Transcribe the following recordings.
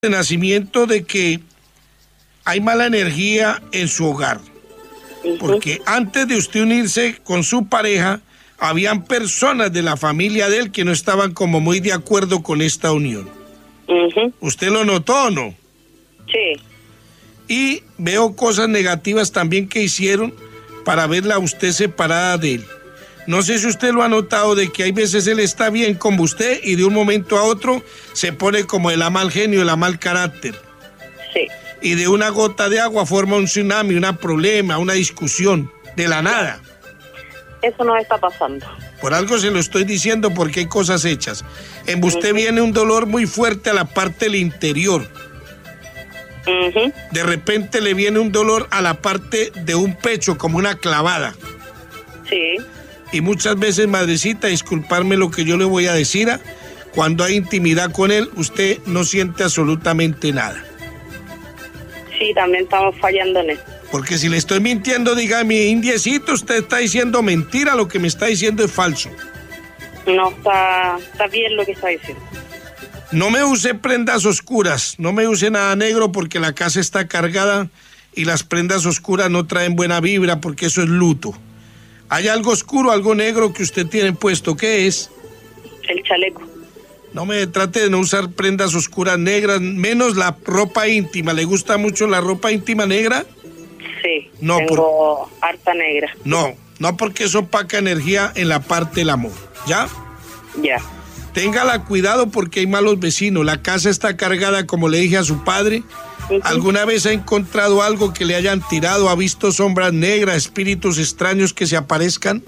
de nacimiento de que hay mala energía en su hogar. Porque antes de usted unirse con su pareja, habían personas de la familia de él que no estaban como muy de acuerdo con esta unión. ¿Usted lo notó o no? Sí. Y veo cosas negativas también que hicieron para verla a usted separada de él. No sé si usted lo ha notado, de que hay veces él está bien con usted y de un momento a otro se pone como el mal genio, el mal carácter. Sí. Y de una gota de agua forma un tsunami, un problema, una discusión, de la nada. Eso no está pasando. Por algo se lo estoy diciendo, porque hay cosas hechas. En usted viene un dolor muy fuerte a la parte del interior. De repente le viene un dolor a la parte de un pecho, como una clavada. Sí. Y muchas veces, madrecita, disculparme lo que yo le voy a decir, cuando hay intimidad con él, usted no siente absolutamente nada. Sí, también estamos fallando en eso. Porque si le estoy mintiendo, dígame, indiecito, usted está diciendo mentira, lo que me está diciendo es falso. No, está bien lo que está diciendo. No me use prendas oscuras, no me use nada negro, porque la casa está cargada y las prendas oscuras no traen buena vibra, porque eso es luto. ¿Hay algo oscuro, algo negro que usted tiene puesto? ¿Qué es? El chaleco. No me trate de no usar prendas oscuras negras, menos la ropa íntima. ¿Le gusta mucho la ropa íntima negra? Sí, no, tengo harta negra. No porque eso opaca energía en la parte del amor, ¿ya? Ya. Téngala cuidado, porque hay malos vecinos. La casa está cargada, como le dije a su padre. ¿Alguna vez ha encontrado algo que le hayan tirado? ¿Ha visto sombras negras, espíritus extraños que se aparezcan?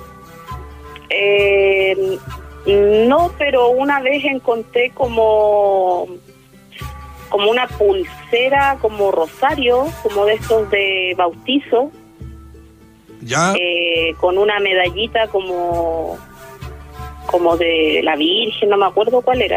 No, pero una vez encontré como una pulsera, como rosario, como de estos de bautizo. Ya. Con una medallita como de la Virgen, no me acuerdo cuál era.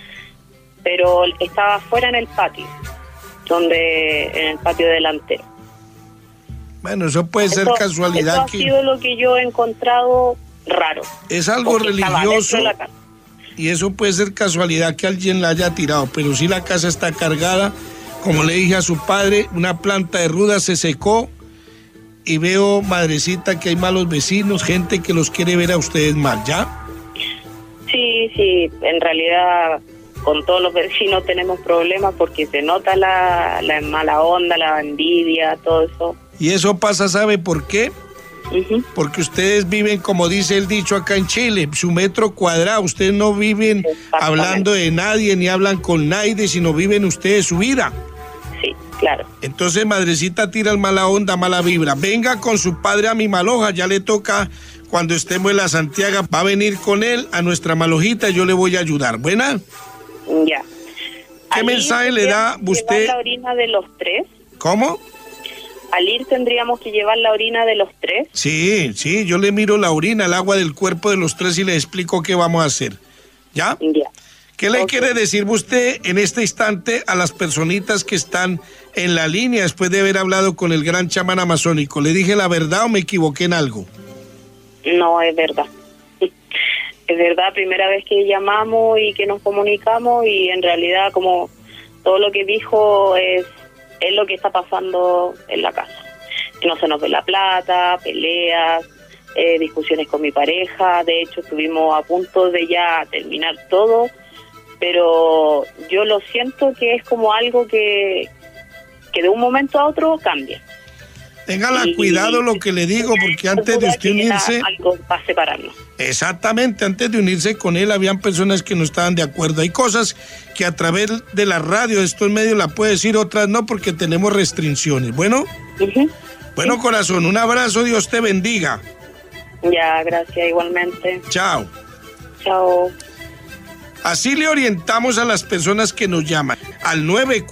Pero estaba afuera en el patio, en el patio delantero. Bueno, eso puede ser casualidad. Eso ha sido lo que yo he encontrado raro. Es algo religioso. Y eso puede ser casualidad que alguien la haya tirado, pero si la casa está cargada, como le dije a su padre, una planta de ruda se secó, y veo, madrecita, que hay malos vecinos, gente que los quiere ver a ustedes mal, ¿ya? Sí, en realidad con todos los vecinos tenemos problemas, porque se nota la mala onda, la envidia, todo eso. Y eso pasa, ¿sabe por qué? Porque ustedes viven, como dice el dicho acá en Chile, su metro cuadrado. Ustedes no viven hablando de nadie, ni hablan con nadie, sino viven ustedes su vida. Sí, claro. Entonces, madrecita, tira el mala onda, mala vibra. Venga con su padre a mi Maloja, ya le toca, cuando estemos en la Santiago, va a venir con él a nuestra Malojita y yo le voy a ayudar. ¿Buena? Ya. ¿Qué mensaje le da usted? ¿La orina de los tres? ¿Cómo? Al ir tendríamos que llevar la orina de los tres. Sí, yo le miro la orina, el agua del cuerpo de los tres y le explico qué vamos a hacer. ¿Ya? Ya. ¿Qué le quiere decir usted en este instante a las personitas que están en la línea después de haber hablado con el gran chamán amazónico? ¿Le dije la verdad o me equivoqué en algo? No, es verdad. Es verdad, primera vez que llamamos y que nos comunicamos, y en realidad, como todo lo que dijo es lo que está pasando en la casa. Que no se nos ve la plata, peleas, discusiones con mi pareja. De hecho, estuvimos a punto de ya terminar todo, pero yo lo siento que es como algo que de un momento a otro cambia. Téngala cuidado lo que le digo, porque antes de usted unirse... Algo va a separarnos. Exactamente, antes de unirse con él habían personas que no estaban de acuerdo. Hay cosas que a través de la radio, de estos medios, la puede decir, otras no, porque tenemos restricciones. Bueno, bueno, sí. Corazón, un abrazo, Dios te bendiga. Ya, gracias, igualmente. Chao. Chao. Así le orientamos a las personas que nos llaman al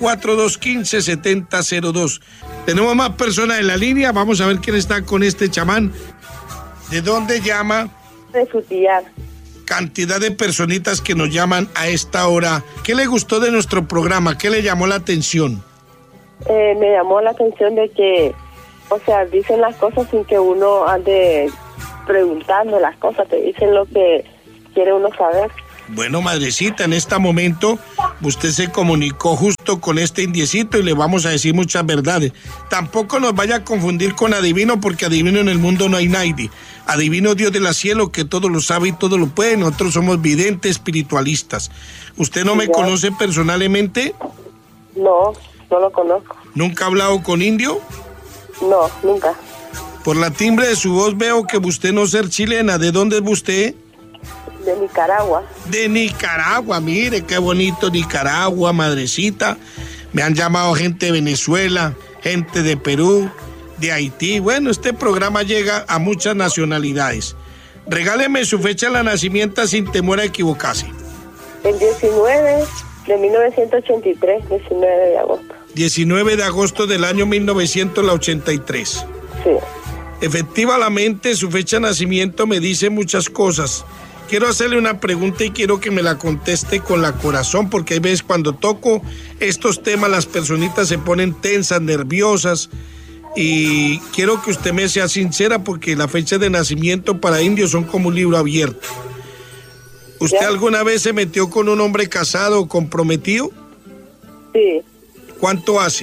942-15-7002. Tenemos más personas en la línea. Vamos a ver quién está con este chamán. ¿De dónde llama? De Frutillar. Cantidad de personitas que nos llaman a esta hora. ¿Qué le gustó de nuestro programa? ¿Qué le llamó la atención? Me llamó la atención de que, dicen las cosas sin que uno ande preguntando las cosas. Te dicen lo que quiere uno saber. Bueno, madrecita, en este momento usted se comunicó justo con este indiecito y le vamos a decir muchas verdades. Tampoco nos vaya a confundir con adivino, porque adivino en el mundo no hay nadie. Adivino Dios del cielo, que todo lo sabe y todo lo puede. Nosotros somos videntes espiritualistas. ¿Usted no me conoce personalmente? No, no lo conozco. ¿Nunca ha hablado con indio? No, nunca. Por la timbre de su voz veo que usted no ser chilena. ¿De dónde es usted? De Nicaragua. De Nicaragua, mire qué bonito Nicaragua, madrecita. Me han llamado gente de Venezuela, gente de Perú, de Haití. Bueno, este programa llega a muchas nacionalidades. Regáleme su fecha de nacimiento sin temor a equivocarse. El 19 de 1983, 19 de agosto. 19 de agosto del año 1983. Sí. Efectivamente, su fecha de nacimiento me dice muchas cosas. Quiero hacerle una pregunta y quiero que me la conteste con la corazón, porque hay veces cuando toco estos temas las personitas se ponen tensas, nerviosas, y quiero que usted me sea sincera, porque las fechas de nacimiento para indios son como un libro abierto. ¿Usted alguna vez se metió con un hombre casado o comprometido? Sí. ¿Cuánto hace?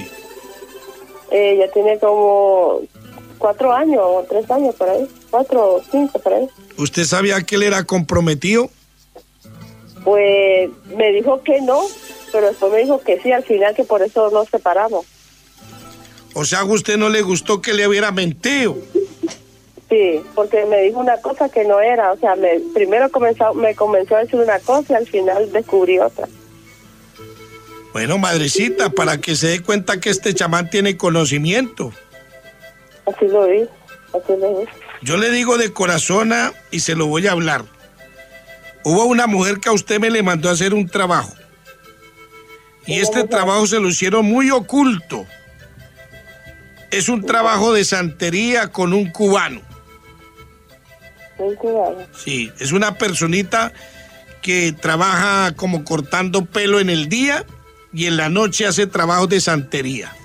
Ya tiene como 4 años o 3 años por ahí, 4 o 5 por ahí. ¿Usted sabía que él era comprometido? Pues me dijo que no, pero después me dijo que sí, al final, que por eso nos separamos. O sea, ¿a usted no le gustó que le hubiera mentido? Sí, porque me dijo una cosa que no era, o sea, primero me comenzó a decir una cosa y al final descubrí otra. Bueno, madrecita, para que se dé cuenta que este chamán tiene conocimiento. Así lo vi, así lo vi. Yo le digo de corazón y se lo voy a hablar. Hubo una mujer que a usted me le mandó a hacer un trabajo. Y este trabajo se lo hicieron muy oculto. Es un trabajo de santería con un cubano. ¿Un cubano? Sí, es una personita que trabaja como cortando pelo en el día y en la noche hace trabajos de santería.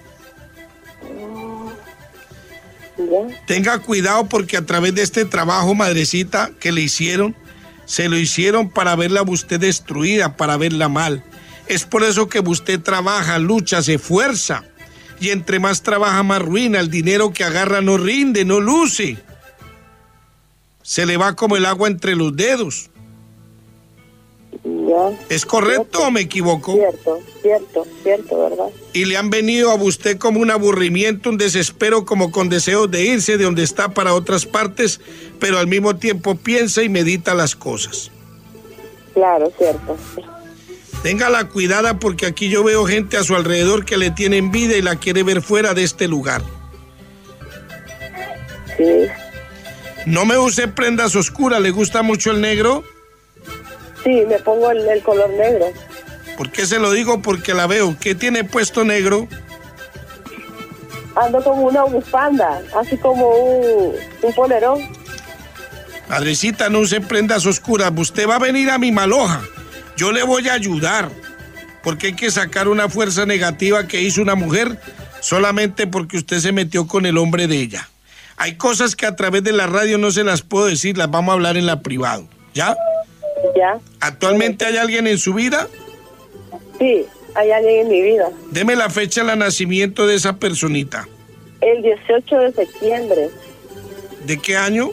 Tenga cuidado, porque a través de este trabajo, madrecita, que le hicieron, se lo hicieron para verla usted destruida, para verla mal. Es por eso que usted trabaja, lucha, se esfuerza. Y entre más trabaja, más ruina. El dinero que agarra no rinde, no luce. Se le va como el agua entre los dedos. Ya. ¿Es correcto o me equivoco? Cierto, ¿verdad? Y le han venido a usted como un aburrimiento, un desespero, como con deseos de irse de donde está para otras partes, pero al mismo tiempo piensa y medita las cosas. Claro, cierto. Téngala cuidada, porque aquí yo veo gente a su alrededor que le tiene envidia y la quiere ver fuera de este lugar. Sí. No me use prendas oscuras. ¿Le gusta mucho el negro? Sí, me pongo el color negro. ¿Por qué se lo digo? Porque la veo. ¿Qué tiene puesto negro? Ando como una bufanda, así como un polerón. Madrecita, no use prendas oscuras. Usted va a venir a mi maloja. Yo le voy a ayudar, porque hay que sacar una fuerza negativa que hizo una mujer solamente porque usted se metió con el hombre de ella. Hay cosas que a través de la radio no se las puedo decir, las vamos a hablar en la privado. ¿Ya? Ya. ¿Actualmente hay alguien en su vida? Sí, hay alguien en mi vida. Deme la fecha de nacimiento de esa personita. El 18 de septiembre. ¿De qué año?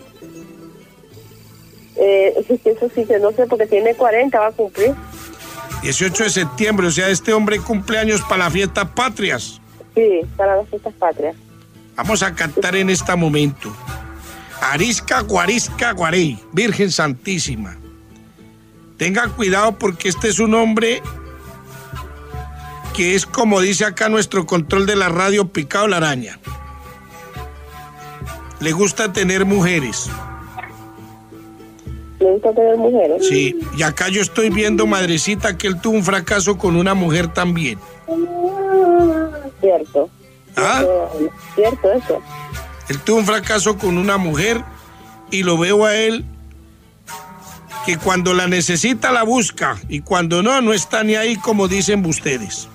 Eso sí que no sé, porque tiene 40, va a cumplir. 18 de septiembre, o sea, este hombre cumple años para las fiestas patrias. Sí, para las fiestas patrias. Vamos a cantar en este momento. Arisca, Guarisca, Guarey, Virgen Santísima. Tenga cuidado, porque este es un hombre que es, como dice acá nuestro control de la radio, picado la araña. Le gusta tener mujeres. ¿Le gusta tener mujeres? Sí, y acá yo estoy viendo, madrecita, que él tuvo un fracaso con una mujer también. Cierto. ¿Ah? Cierto eso. Él tuvo un fracaso con una mujer y lo veo a él que cuando la necesita la busca y cuando no, no está ni ahí, como dicen ustedes.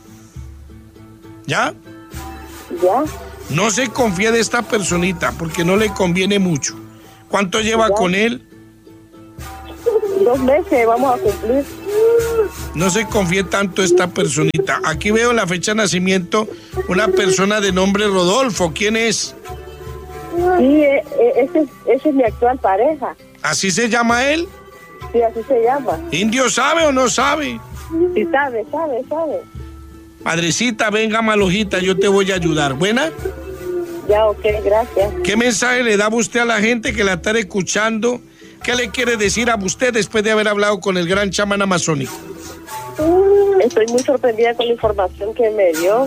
¿Ya? ¿Ya? No se confíe de esta personita porque no le conviene mucho. ¿Cuánto lleva con él? 2 meses vamos a cumplir. No se confíe tanto esta personita. Aquí veo la fecha de nacimiento, una persona de nombre Rodolfo. ¿Quién es? Sí, ese es mi actual pareja. ¿Así se llama él? Sí, así se llama. ¿Indio sabe o no sabe? Sí, sabe. Madrecita, venga malojita, yo te voy a ayudar. ¿Buena? Ya, ok, gracias. ¿Qué mensaje le da usted a la gente que la está escuchando? ¿Qué le quiere decir a usted después de haber hablado con el gran chamán amazónico? Estoy muy sorprendida con la información que me dio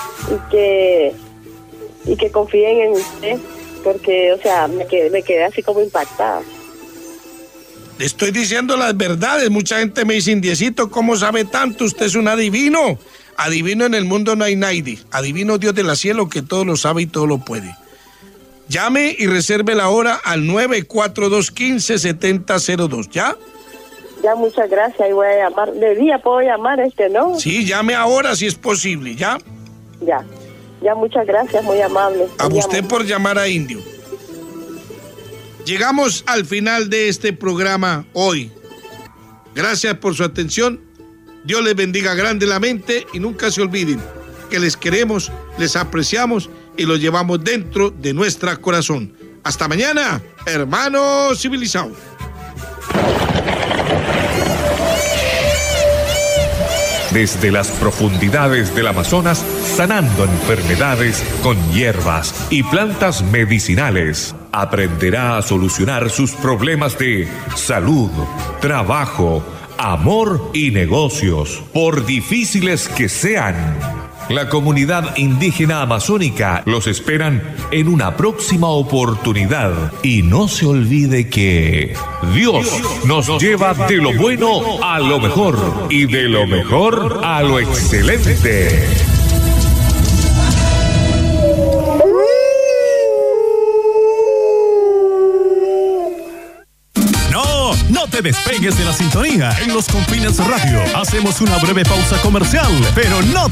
y que confíen en usted, porque, o sea, me quedé así como impactada. Le estoy diciendo las verdades. Mucha gente me dice, Indiecito, ¿cómo sabe tanto? Usted es un adivino. Adivino en el mundo no hay nadie. Adivino Dios del cielo que todo lo sabe y todo lo puede. Llame y reserve la hora al 942-15-7002. ¿Ya? Ya, muchas gracias. Ahí voy a llamar. ¿De día puedo llamar ¿no? Sí, llame ahora si es posible. ¿Ya? Ya, muchas gracias. Muy amable. A usted por llamar a Indio. Llegamos al final de este programa hoy. Gracias por su atención. Dios les bendiga grandemente y nunca se olviden que les queremos, les apreciamos y los llevamos dentro de nuestro corazón. Hasta mañana, hermanos civilizados. Desde las profundidades del Amazonas, sanando enfermedades con hierbas y plantas medicinales, aprenderá a solucionar sus problemas de salud, trabajo, amor y negocios, por difíciles que sean. La comunidad indígena amazónica los esperan en una próxima oportunidad. Y no se olvide que Dios nos lleva de lo bueno a lo mejor y de lo mejor a lo excelente. No te despegues de la sintonía. En Los Confines Radio hacemos una breve pausa comercial, pero no